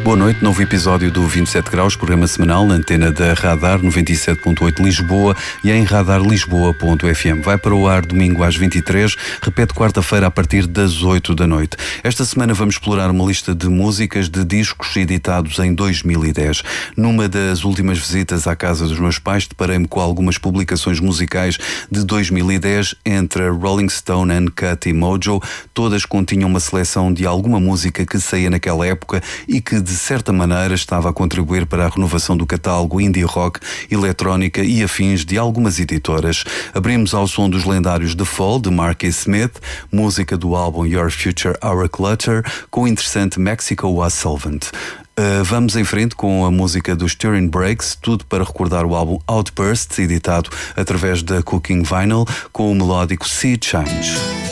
Boa noite, novo episódio do 27 Graus, programa semanal na antena da Radar 97.8 Lisboa e em radarlisboa.fm. Vai para o ar domingo às 23, repete quarta-feira a partir das 8 da noite. Esta semana vamos explorar uma lista de músicas de discos editados em 2010. Numa das últimas visitas à casa dos meus pais, deparei-me com algumas publicações musicais de 2010 entre Rolling Stone, Uncut e Mojo. Todas continham uma seleção de alguma música que saía naquela época e que de certa maneira estava a contribuir para a renovação do catálogo indie rock, eletrónica e afins de algumas editoras. Abrimos ao som dos lendários The Fall, de Marky Smith, música do álbum Your Future Our Clutter, com o interessante Mexico Was Solvent. Vamos em frente com a música dos Turin Breaks, tudo para recordar o álbum Outbursts, editado através da Cooking Vinyl, com o melódico Sea Change.